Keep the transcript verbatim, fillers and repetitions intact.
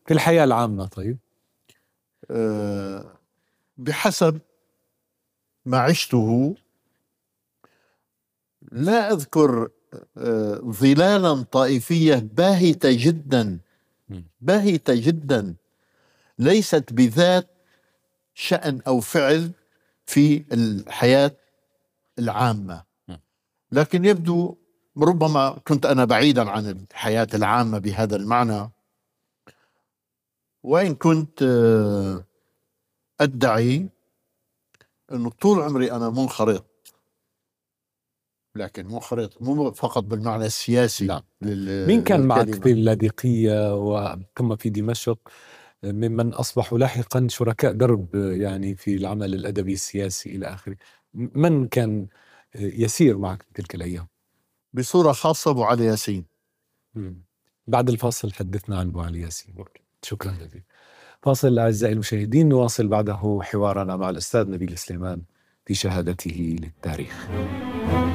في الحياة العامة. طيب أه بحسب ما عشته لا أذكر أه ظلالا طائفية باهتة جدا باهتة جدا ليست بذات شأن أو فعل في الحياة العامة، لكن يبدو ربما كنت أنا بعيدا عن الحياة العامة بهذا المعنى، وإن كنت أدعي أنه طول عمري أنا منخرط، لكن منخرط مو فقط بالمعنى السياسي. لا. مين كان للكلمة. معك في اللاذقية وثم في دمشق ممن أصبحوا لاحقا شركاء درب يعني في العمل الأدبي السياسي إلى آخره؟ من كان يسير معك في تلك الأيام؟ بصورة خاصة أبو علي ياسين. مم. بعد الفاصل حدثنا عن أبو علي ياسين. شكرا جزيلا. فاصل أعزائي المشاهدين، نواصل بعده حوارنا مع الأستاذ نبيل سليمان في شهادته للتاريخ.